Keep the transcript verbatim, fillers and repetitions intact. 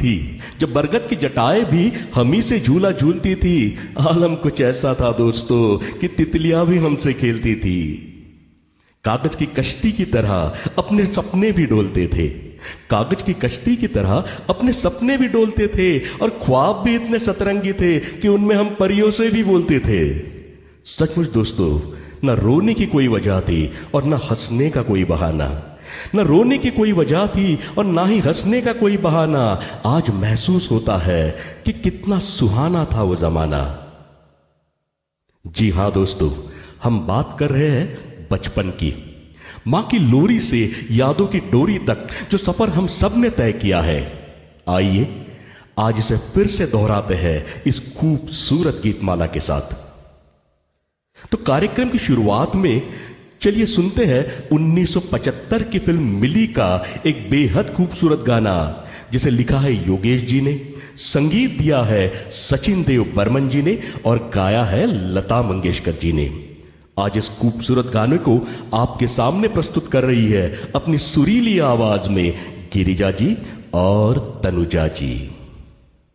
थी, जब बरगद की जटाएं भी हम ही से झूला झूलती थी। आलम कुछ ऐसा था दोस्तों कि तितलियां भी हमसे खेलती थी। कागज की कश्ती की तरह अपने सपने भी डोलते थे, कागज की कश्ती की तरह अपने सपने भी डोलते थे, और ख्वाब भी इतने सतरंगी थे कि उनमें हम परियों से भी बोलते थे। सचमुच दोस्तों, न रोने की कोई वजह थी और न हंसने का कोई बहाना, न रोने की कोई वजह थी और ना ही हंसने का कोई बहाना। आज महसूस होता है कि कितना सुहाना था वो जमाना। जी हां दोस्तों, हम बात कर रहे हैं बचपन की, मां की लोरी से यादों की डोरी तक जो सफर हम सब ने तय किया है। आइए आज इसे फिर से दोहराते हैं इस खूबसूरत गीतमाला के साथ। तो कार्यक्रम की शुरुआत में चलिए सुनते हैं उन्नीस सौ पचहत्तर की फिल्म मिली का एक बेहद खूबसूरत गाना, जिसे लिखा है योगेश जी ने, संगीत दिया है सचिन देव बर्मन जी ने और गाया है लता मंगेशकर जी ने। आज इस खूबसूरत गाने को आपके सामने प्रस्तुत कर रही है अपनी सुरीली आवाज में गिरिजा जी और तनुजा जी।